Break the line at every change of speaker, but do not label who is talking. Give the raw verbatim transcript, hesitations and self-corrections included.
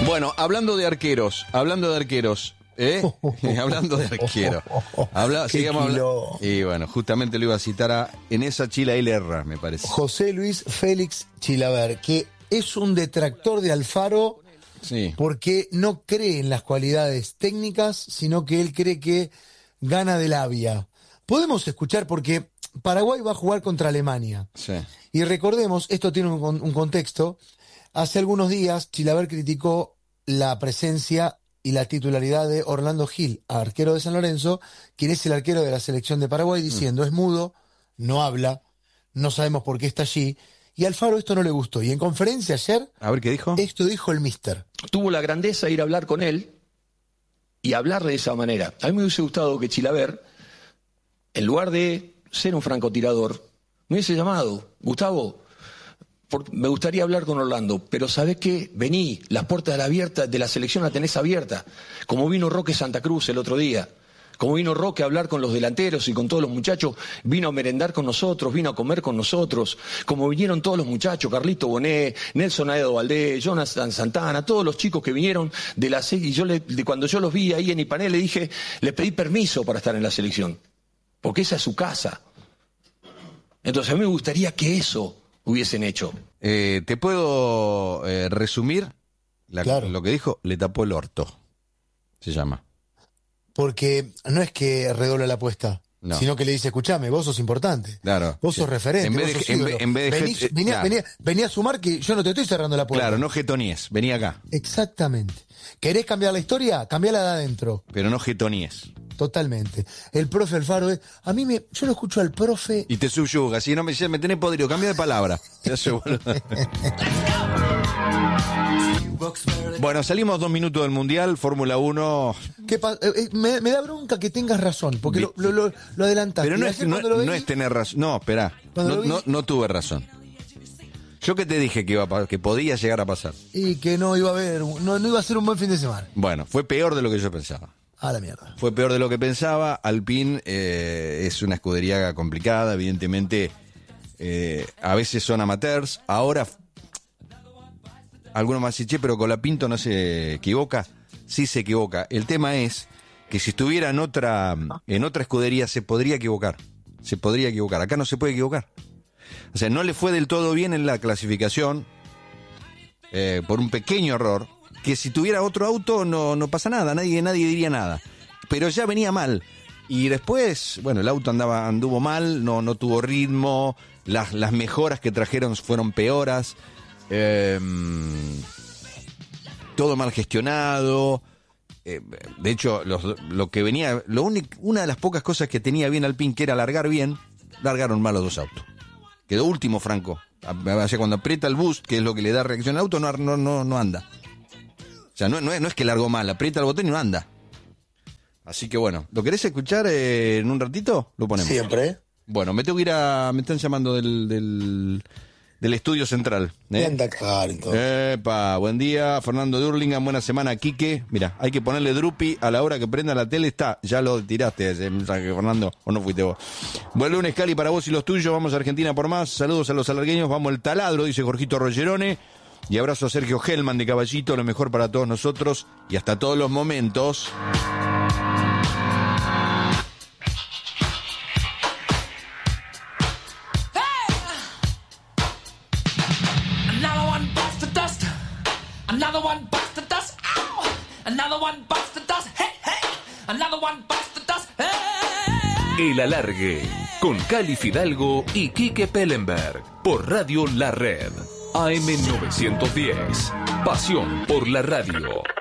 Bueno, hablando de arqueros, hablando de arqueros, ¿eh? hablando de arquero. Habla, sigamos hablando. Y bueno, justamente lo iba a citar a en esa Chila él erra, me parece.
José Luis Félix Chilaver, que es un detractor de Alfaro, sí, porque no cree en las cualidades técnicas, sino que él cree que gana de labia. Podemos escuchar porque Paraguay va a jugar contra Alemania.
Sí.
Y recordemos, esto tiene un, un contexto. Hace algunos días Chilaver criticó la presencia y la titularidad de Orlando Gil, arquero de San Lorenzo, quien es el arquero de la selección de Paraguay, diciendo, mm. es mudo, no habla, no sabemos por qué está allí. Y a Alfaro esto no le gustó. Y en conferencia ayer...
A ver, ¿qué dijo?
Esto dijo el mister.
Tuvo la grandeza de ir a hablar con él y hablarle de esa manera. A mí me hubiese gustado que Chilaver, en lugar de ser un francotirador, me hubiese llamado, Gustavo, por, me gustaría hablar con Orlando, pero ¿sabés qué? Vení, las puertas de la, abierta, de la selección la tenés abierta, como vino Roque Santa Cruz el otro día, como vino Roque a hablar con los delanteros y con todos los muchachos, vino a merendar con nosotros, vino a comer con nosotros, como vinieron todos los muchachos, Carlito Bonet, Nelson Aedo Valdés, Jonathan Santana, todos los chicos que vinieron de la selección, y yo le, de cuando yo los vi ahí en Ipanel le dije, le pedí permiso para estar en la selección, porque esa es su casa. Entonces a mí me gustaría que eso hubiesen hecho.
Eh, ¿Te puedo eh, resumir la, claro. lo que dijo? Le tapó el orto, se llama.
Porque no es que redobla la apuesta, no, sino que le dice, escuchame, vos sos importante,
claro,
vos sos sí. referente,
en vez
vos
de,
sos
en vez, en vez de
vení,
jet,
venía,
claro.
venía, venía a sumar que yo no te estoy cerrando la puerta.
Claro, no jetonies, vení acá.
Exactamente. ¿Querés cambiar la historia? Cambiala de adentro.
Pero no jetonies.
Totalmente. El profe Alfaro es... A mí me... Yo lo escucho al profe...
Y te subyuga. Si no me dice, me tenés podrido, cambia de palabra. Te aseguro. Bueno, salimos dos minutos del Mundial, Fórmula uno...
¿Qué pa... eh, me, me da bronca que tengas razón, porque lo, lo, lo, lo adelantaste.
Pero no es, no, no es tener razón. No, espera. No, no, no tuve razón. Yo que te dije que iba a, que podía llegar a pasar.
Y que no iba a haber... No, no iba a ser un buen fin de semana.
Bueno, fue peor de lo que yo pensaba.
A la mierda.
Fue peor de lo que pensaba. Alpine eh, es una escudería complicada, evidentemente eh, a veces son amateurs. Ahora, algunos más dicen, che, pero Colapinto no se equivoca. Sí se equivoca. El tema es que si estuviera en otra, en otra escudería se podría equivocar. Se podría equivocar. Acá no se puede equivocar. O sea, no le fue del todo bien en la clasificación eh, por un pequeño error. Que si tuviera otro auto no, no pasa nada, nadie, nadie diría nada. Pero ya venía mal. Y después, bueno, el auto andaba, anduvo mal, no, no tuvo ritmo, las, las mejoras que trajeron fueron peoras, eh, todo mal gestionado. Eh, de hecho, los, lo que venía, lo único, una de las pocas cosas que tenía bien Alpine, que era largar bien, largaron mal los dos autos. Quedó último Franco. O sea, cuando aprieta el boost, que es lo que le da reacción al auto, no, no, no, no anda. O sea, no, no, es, no es que largó mal, aprieta el botón y no anda. Así que bueno, ¿lo querés escuchar eh, en un ratito? Lo ponemos.
Siempre.
Bueno, me tengo que ir a... Me están llamando del, del, del estudio central. ¿eh?
Anda acá, entonces.
Epa, buen día, Fernando de Hurlingham, buena semana, Quique. Mira, hay que ponerle Drupi a la hora que prenda la tele, está. Ya lo tiraste ese mensaje, Fernando, o no fuiste vos. Buen lunes, Cali, para vos y los tuyos. Vamos a Argentina por más. Saludos a los alargueños. Vamos al taladro, dice Jorgito Rogerone. Y abrazo a Sergio Hellman de Caballito, lo mejor para todos nosotros y hasta todos los momentos.
El Alargue, con Cali Fidalgo y Quique Pellenberg, por Radio La Red. A M novecientos diez. Pasión por la radio.